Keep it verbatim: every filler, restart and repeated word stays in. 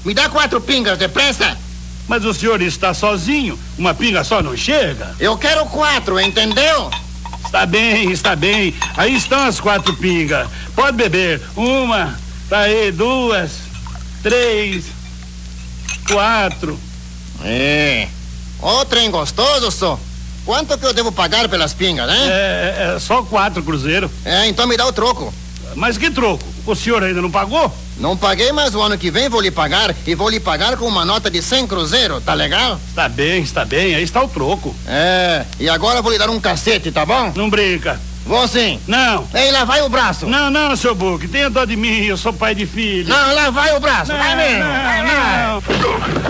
Me dá quatro pingas, depressa. Mas o senhor está sozinho. Uma pinga só não chega. Eu quero quatro, entendeu? Está bem, está bem. Aí estão as quatro pingas. Pode beber. Uma, tá aí, duas, três, quatro. É. Ô, trem gostoso, só. Quanto que eu devo pagar pelas pingas, né? É, é só quatro cruzeiro. É, então me dá o troco. Mas que troco? O senhor ainda não pagou? Não paguei, mas o ano que vem vou lhe pagar. E vou lhe pagar com uma nota de cem cruzeiro, tá legal? Está bem, está bem. Aí está o troco. É, e agora eu vou lhe dar um cacete, tá bom? Não brinca. Vou sim. Não. Ei, lá vai o braço. Não, não, seu Buque. Tenha dó de mim. Eu sou pai de filho. Não, lá vai o braço. Não, vai mesmo. não, Vai, vai. não.